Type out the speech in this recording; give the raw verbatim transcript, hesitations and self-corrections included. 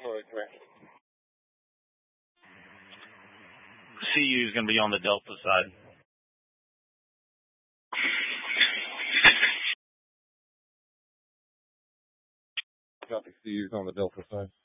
C U is going to be on the Delta side. Copy, C U's on the Delta side.